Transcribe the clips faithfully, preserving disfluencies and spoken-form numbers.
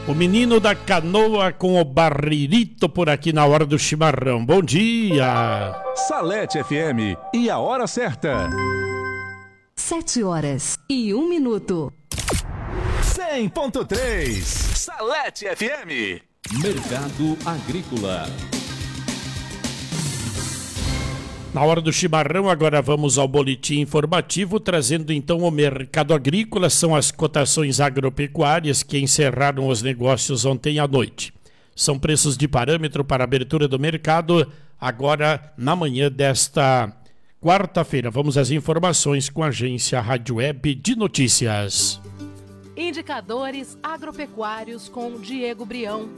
O menino da canoa com o barririto por aqui na hora do chimarrão. Bom dia! Salete F M e a hora certa. Sete horas e um minuto. cem ponto três Salete F M. Mercado Agrícola. Na hora do chimarrão, agora vamos ao boletim informativo, trazendo então o mercado agrícola. São as cotações agropecuárias que encerraram os negócios ontem à noite. São preços de parâmetro para a abertura do mercado, agora na manhã desta quarta-feira. Vamos às informações com a agência Rádio Web de Notícias. Indicadores agropecuários com Diego Brião.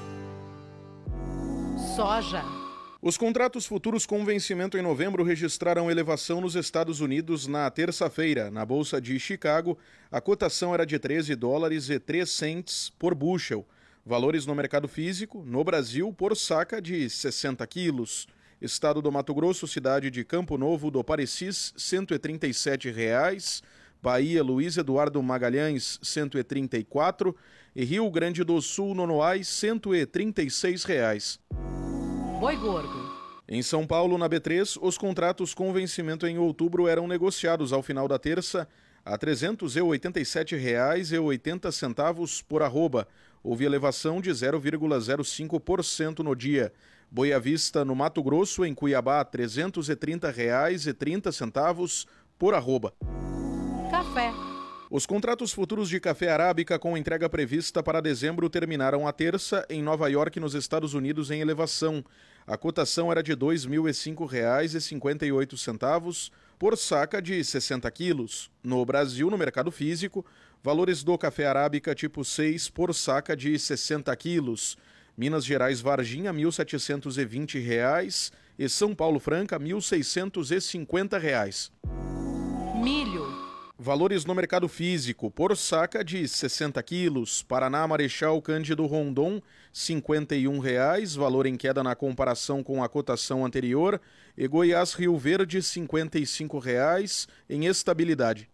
Soja. Os contratos futuros com vencimento em novembro registraram elevação nos Estados Unidos na terça-feira. Na Bolsa de Chicago, a cotação era de treze dólares e três centes por bushel. Valores no mercado físico, no Brasil, por saca de sessenta quilos. Estado do Mato Grosso, cidade de Campo Novo do Parecis, cento e trinta e sete reais. Bahia, Luiz Eduardo Magalhães, cento e trinta e quatro. E Rio Grande do Sul, Nonoais, cento e trinta e seis reais. Boi gordo. Em São Paulo, na B três, os contratos com vencimento em outubro eram negociados ao final da terça a trezentos e oitenta e sete reais e oitenta centavos por arroba. Houve elevação de zero vírgula zero cinco por cento no dia. Boi à vista no Mato Grosso, em Cuiabá, trezentos e trinta reais e trinta centavos por arroba. Café. Os contratos futuros de café arábica com entrega prevista para dezembro terminaram a terça em Nova York, nos Estados Unidos, em elevação. A cotação era de dois mil e cinco reais e cinquenta e oito centavos por saca de sessenta quilos. No Brasil, no mercado físico, valores do café arábica tipo seis por saca de sessenta quilos. Minas Gerais Varginha, mil setecentos e vinte reais e São Paulo Franca, mil seiscentos e cinquenta reais. Milho. Valores no mercado físico, por saca de sessenta quilos. Paraná Marechal Cândido Rondon, cinquenta e um reais, valor em queda na comparação com a cotação anterior. E Goiás Rio Verde, cinquenta e cinco reais, em estabilidade.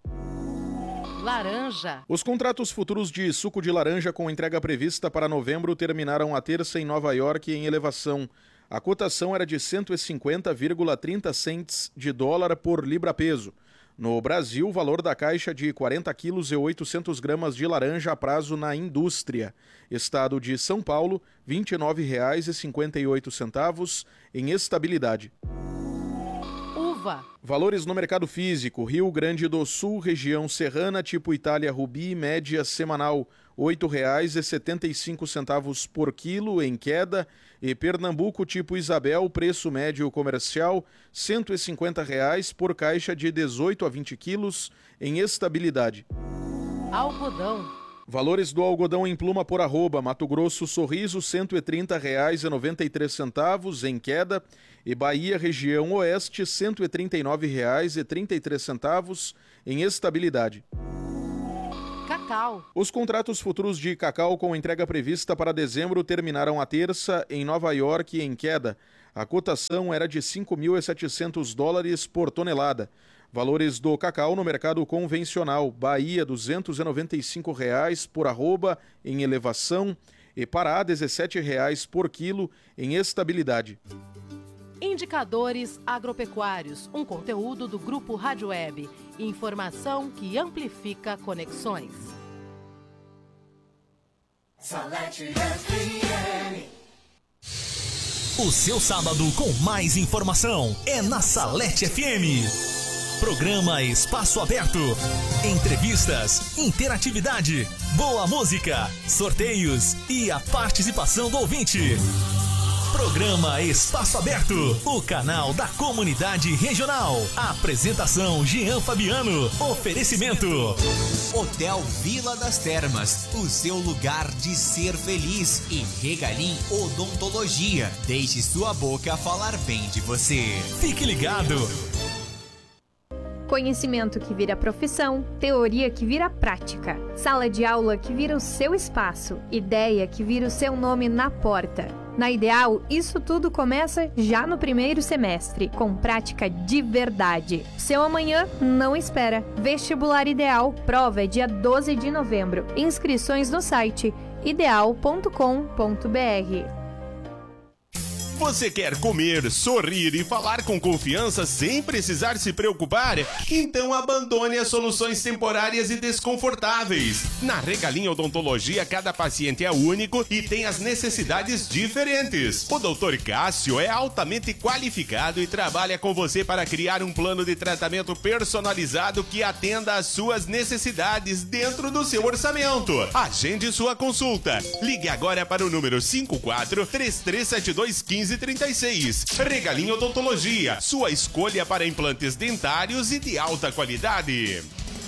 Laranja. Os contratos futuros de suco de laranja com entrega prevista para novembro terminaram a terça em Nova York em elevação. A cotação era de cento e cinquenta vírgula trinta centes de dólar por libra-peso. No Brasil, o valor da caixa de quarenta quilos e oitocentos gramas de laranja a prazo na indústria. Estado de São Paulo, vinte e nove reais e cinquenta e oito centavos, em estabilidade. Uva. Valores no mercado físico, Rio Grande do Sul, região serrana, tipo Itália Rubi, média semanal, oito reais e setenta e cinco centavos por quilo, em queda. E Pernambuco, tipo Isabel, preço médio comercial, cento e cinquenta reais por caixa de dezoito a vinte quilos, em estabilidade. Algodão. Valores do algodão em pluma por arroba, Mato Grosso Sorriso, cento e trinta reais e noventa e três centavos, em queda. E Bahia, região oeste, cento e trinta e nove reais e trinta e três centavos, em estabilidade. Cacau. Os contratos futuros de cacau com entrega prevista para dezembro terminaram a terça em Nova York em queda. A cotação era de cinco mil e setecentos dólares por tonelada. Valores do cacau no mercado convencional, Bahia duzentos e noventa e cinco reais por arroba, em elevação, e Pará dezessete reais por quilo, em estabilidade. Indicadores agropecuários, um conteúdo do Grupo Rádio Web. Informação que amplifica conexões. Salete F M. O seu sábado com mais informação é na Salete F M. Programa Espaço Aberto. Entrevistas, interatividade, boa música, sorteios e a participação do ouvinte. Programa Espaço Aberto, o canal da comunidade regional. Apresentação Jean Fabiano. Oferecimento Hotel Vila das Termas, o seu lugar de ser feliz. E Regalim Odontologia, deixe sua boca falar bem de você. Fique ligado. Conhecimento que vira profissão, teoria que vira prática, sala de aula que vira o seu espaço, ideia que vira o seu nome na porta. Na Ideal, isso tudo começa já no primeiro semestre, com prática de verdade. Seu amanhã não espera. Vestibular Ideal, prova é dia doze de novembro. Inscrições no site ideal ponto com ponto b r. Você quer comer, sorrir e falar com confiança sem precisar se preocupar? Então abandone as soluções temporárias e desconfortáveis. Na Regalim Odontologia, cada paciente é único e tem as necessidades diferentes. O doutor Cássio é altamente qualificado e trabalha com você para criar um plano de tratamento personalizado que atenda às suas necessidades dentro do seu orçamento. Agende sua consulta. Ligue agora para o número cinco quatro, três três sete dois, um cinco trinta e seis. Regalim Odontologia, sua escolha para implantes dentários e de alta qualidade.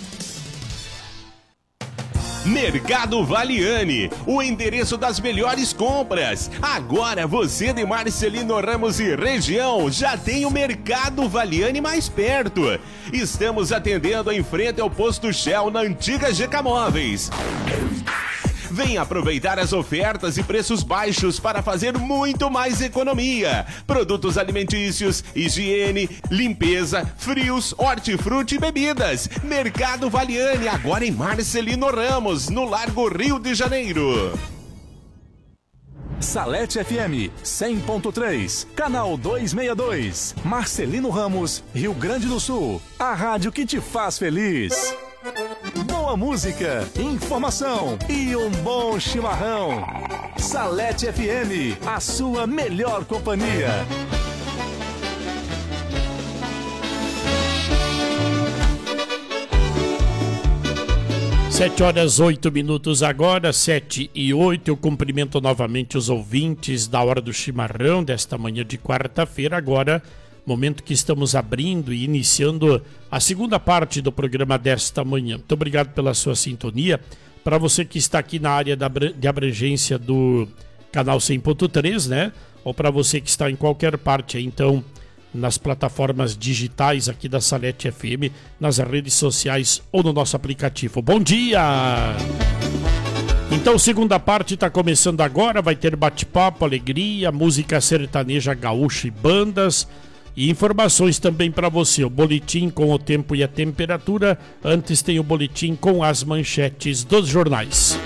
Mercado Valiani, o endereço das melhores compras. Agora você de Marcelino Ramos e região já tem o Mercado Valiani mais perto. Estamos atendendo em frente ao posto Shell na antiga G K Móveis. Venha aproveitar as ofertas e preços baixos para fazer muito mais economia. Produtos alimentícios, higiene, limpeza, frios, hortifruti e bebidas. Mercado Valiani, agora em Marcelino Ramos, no Largo Rio de Janeiro. Salete F M cem ponto três, canal duzentos e sessenta e dois, Marcelino Ramos, Rio Grande do Sul. A rádio que te faz feliz. Boa música, informação e um bom chimarrão. Salete F M, a sua melhor companhia. Sete horas, oito minutos agora, sete e oito. Eu cumprimento novamente os ouvintes da Hora do Chimarrão desta manhã de quarta-feira. Agora, momento que estamos abrindo e iniciando a segunda parte do programa desta manhã. Muito obrigado pela sua sintonia. Para você que está aqui na área de abrangência do canal cem ponto três, né? Ou para você que está em qualquer parte, então, nas plataformas digitais aqui da Salete F M, nas redes sociais ou no nosso aplicativo. Bom dia! Então, segunda parte está começando agora. Vai ter bate-papo, alegria, música sertaneja, gaúcha e bandas. E informações também para você, o boletim com o tempo e a temperatura. Antes tem o boletim com as manchetes dos jornais.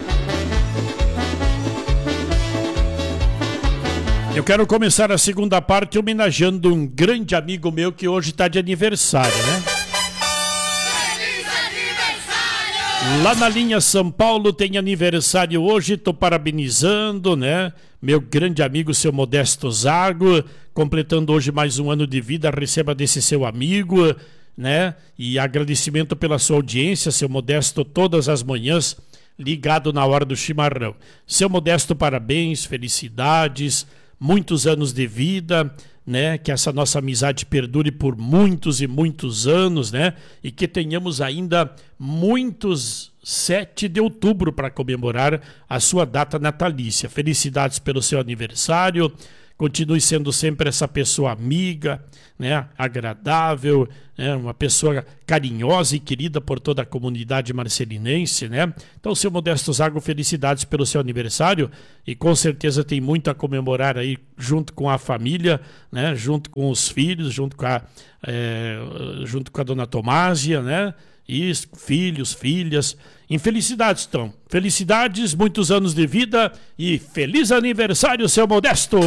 Eu quero começar a segunda parte homenageando um grande amigo meu que hoje está de aniversário, né? Feliz aniversário! Lá na linha São Paulo tem aniversário hoje, tô parabenizando, né? Meu grande amigo, seu Modesto Zago, completando hoje mais um ano de vida, receba desse seu amigo, né? E agradecimento pela sua audiência, seu Modesto, todas as manhãs, ligado na Hora do Chimarrão. Seu Modesto, parabéns, felicidades, muitos anos de vida, né? Que essa nossa amizade perdure por muitos e muitos anos, né? E que tenhamos ainda muitos sete de outubro para comemorar a sua data natalícia. Felicidades pelo seu aniversário. Continue sendo sempre essa pessoa amiga, né, agradável, né, uma pessoa carinhosa e querida por toda a comunidade marcelinense, né? Então, seu Modesto Zago, felicidades pelo seu aniversário e com certeza tem muito a comemorar aí junto com a família, né, junto com os filhos, junto com a, é, junto com a dona Tomásia, né? Isso, filhos, filhas. Infelicidades, então. Felicidades, muitos anos de vida e feliz aniversário, seu Modesto!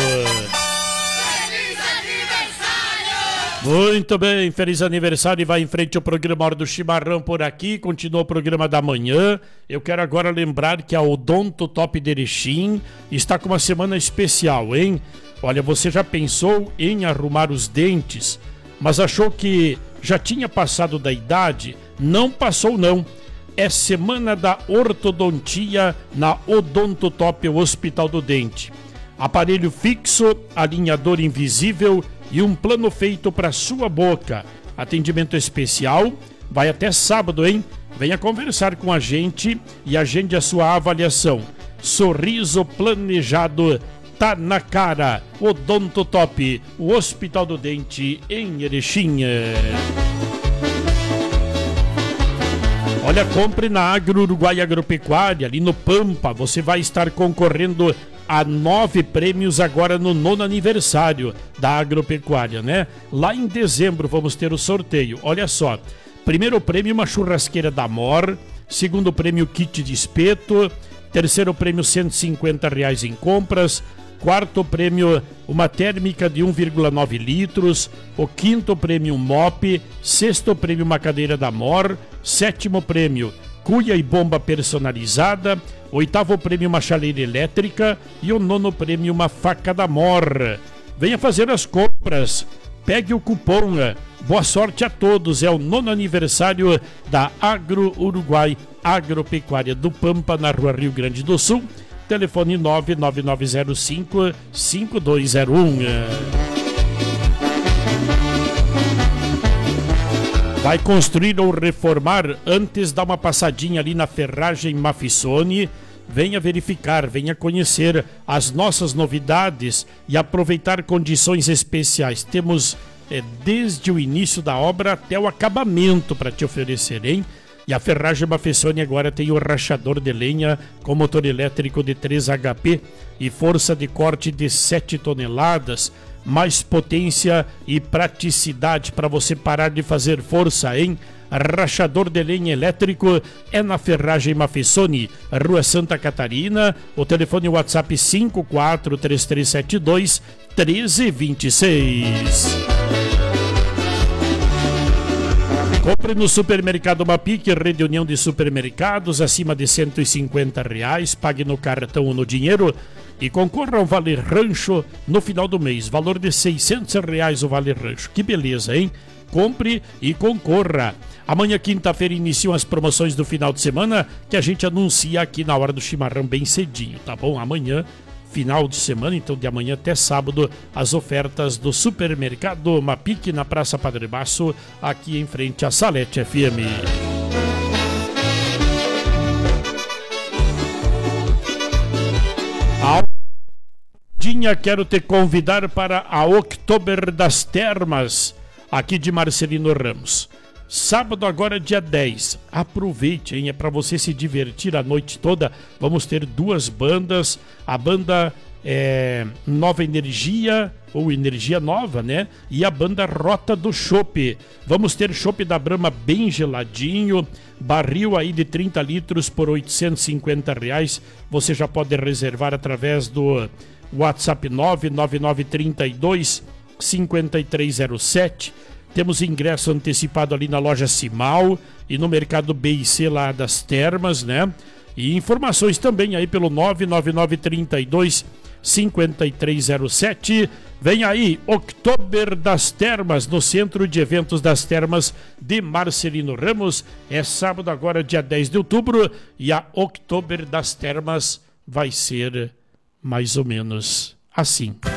Feliz aniversário! Muito bem, feliz aniversário e vai em frente ao programa Hora do Chimarrão por aqui. Continua o programa da manhã. Eu quero agora lembrar que a Odonto Top de Erechim está com uma semana especial, hein? Olha, você já pensou em arrumar os dentes, mas achou que já tinha passado da idade? Não passou, não. É Semana da Ortodontia na Odonto Top, o Hospital do Dente. Aparelho fixo, alinhador invisível e um plano feito para sua boca. Atendimento especial, vai até sábado, hein? Venha conversar com a gente e agende a sua avaliação. Sorriso planejado tá na cara. Odonto Top, o Hospital do Dente em Erechim. Olha, compre na Agro Uruguai Agropecuária, ali no Pampa. Você vai estar concorrendo a nove prêmios agora no nono aniversário da Agropecuária, né? Lá em dezembro vamos ter o sorteio. Olha só, primeiro prêmio, uma churrasqueira da Mor. Segundo prêmio, kit de espeto. Terceiro prêmio, cento e cinquenta reais em compras. Quarto prêmio, uma térmica de um vírgula nove litros. O quinto prêmio, um mop. Sexto prêmio, uma cadeira da Mor. Sétimo prêmio, cuia e bomba personalizada. Oitavo prêmio, uma chaleira elétrica. E o nono prêmio, uma faca da Mor. Venha fazer as compras. Pegue o cupom. Boa sorte a todos. É o nono aniversário da Agro Uruguai Agropecuária do Pampa, na Rua Rio Grande do Sul. Telefone nove nove nove zero cinco cinco dois zero um. Vai construir ou reformar? Antes, dá uma passadinha ali na Ferragem Mafissoni. Venha verificar, venha conhecer as nossas novidades e aproveitar condições especiais. Temos é, desde o início da obra até o acabamento para te oferecer, hein? E a Ferragem Mafissoni agora tem o rachador de lenha com motor elétrico de três H P e força de corte de sete toneladas. Mais potência e praticidade para você parar de fazer força, hein? Rachador de lenha elétrico é na Ferragem Mafissoni, Rua Santa Catarina. O telefone WhatsApp cinco quatro três três sete dois um três dois seis. Compre no Supermercado Mapic, Rede União de Supermercados, acima de cento e cinquenta reais, pague no cartão ou no dinheiro e concorra ao Vale Rancho no final do mês, valor de seiscentos reais o Vale Rancho. Que beleza, hein? Compre e concorra. Amanhã, quinta-feira, iniciam as promoções do final de semana que a gente anuncia aqui na hora do chimarrão bem cedinho, tá bom? Amanhã, final de semana, então de amanhã até sábado, as ofertas do Supermercado Mapic na Praça Padre Basso, aqui em frente à Salete F M. Aldinha, quero te convidar para a Oktober das Termas, aqui de Marcelino Ramos. Sábado agora, dia dez. Aproveite, hein? É para você se divertir a noite toda. Vamos ter duas bandas. A banda é, Nova Energia, ou Energia Nova, né? E a banda Rota do Chopp. Vamos ter chopp da Brahma bem geladinho. Barril aí de trinta litros por oitocentos e cinquenta reais. Você já pode reservar através do WhatsApp nove nove nove três dois cinco três zero sete. Temos ingresso antecipado ali na loja Simal e no mercado B e C lá das Termas, né? E informações também aí pelo nove nove nove três dois cinco três zero sete. Vem aí, Oktober das Termas, no Centro de Eventos das Termas de Marcelino Ramos. É sábado agora, dia dez de outubro, e a Oktober das Termas vai ser mais ou menos assim.